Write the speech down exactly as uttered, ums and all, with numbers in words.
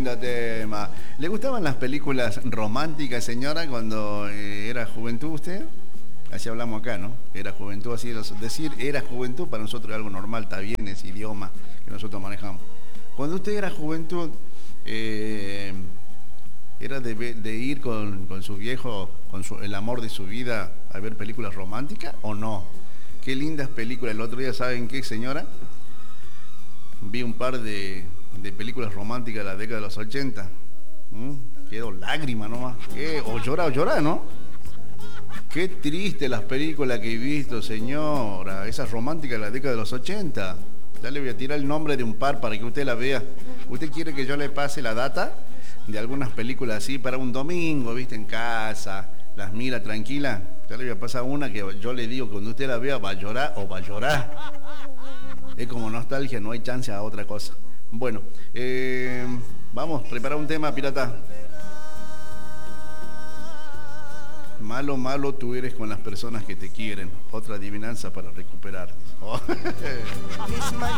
lindo tema. ¿Le gustaban las películas románticas, señora, cuando eh, era juventud usted? Así hablamos acá, ¿no? Era juventud, así decir era juventud para nosotros es algo normal, está bien, ese idioma que nosotros manejamos. Cuando usted era juventud, eh, ¿era de, de ir con, con su viejo, con su, el amor de su vida, a ver películas románticas o no? Qué lindas películas. El otro día, ¿saben qué, señora? Vi un par de, de películas románticas de la década de los ochenta. ¿Mm? Quedó lágrima nomás. ¿Qué? O llora o llora, ¿no? Qué triste las películas que he visto, señora. Esas románticas de la década de los ochenta. Ya le voy a tirar el nombre de un par para que usted la vea. ¿Usted quiere que yo le pase la data de algunas películas así para un domingo, viste, en casa? Las mira tranquila. Ya le voy a pasar una que yo le digo que cuando usted la vea va a llorar o va a llorar. Es como nostalgia, no hay chance a otra cosa. Bueno, eh, vamos, prepara un tema, pirata. Malo, malo tú eres con las personas que te quieren. Otra adivinanza para recuperar. Oh.